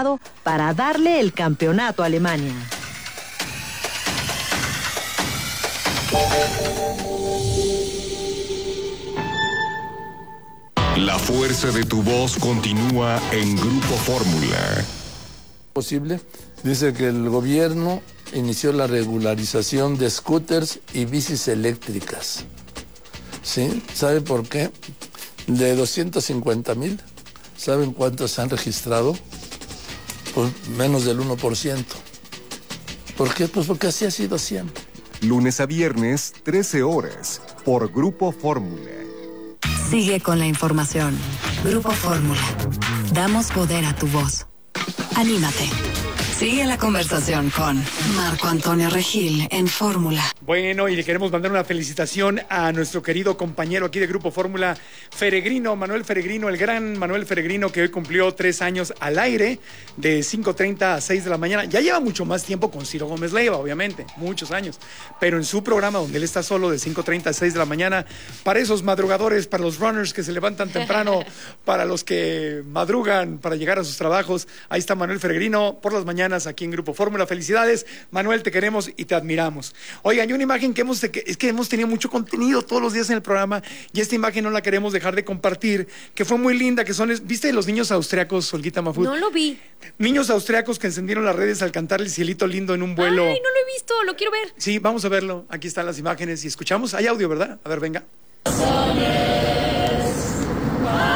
sábado para darle el campeonato a Alemania. La fuerza de tu voz continúa en Grupo Fórmula. Posible. Dice que el gobierno inició la regularización de scooters y bicis eléctricas. ¿Sí? ¿Sabe por qué? De 250,000, ¿saben cuántos se han registrado? Pues menos del 1%. ¿Por qué? Pues porque así ha sido siempre. Lunes a viernes, 13 horas, por Grupo Fórmula. Sigue con la información. Grupo Fórmula. Damos poder a tu voz. Anímate. Sigue la conversación con Marco Antonio Regil en Fórmula. Bueno, y le queremos mandar una felicitación a nuestro querido compañero aquí de Grupo Fórmula, Feregrino, Manuel Feregrino, el gran Manuel Feregrino, que hoy cumplió 3 años al aire, de 5:30 a 6 de la mañana. Ya lleva mucho más tiempo con Ciro Gómez Leiva, obviamente, muchos años, pero en su programa, donde él está solo, de 5:30 a 6 de la mañana, para esos madrugadores, para los runners que se levantan temprano, para los que madrugan para llegar a sus trabajos, ahí está Manuel Feregrino por las mañanas aquí en Grupo Fórmula. Felicidades, Manuel, te queremos y te admiramos. Oigan, y una imagen que hemos tenido mucho contenido todos los días en el programa, y esta imagen no la queremos dejar de compartir, que fue muy linda, que son, ¿viste los niños austriacos, Olguita Mafut? No lo vi. Niños austriacos que encendieron las redes al cantar El Cielito Lindo en un vuelo. Ay, no lo he visto, lo quiero ver. Sí, vamos a verlo. Aquí están las imágenes y escuchamos. Hay audio, ¿verdad? A ver, venga.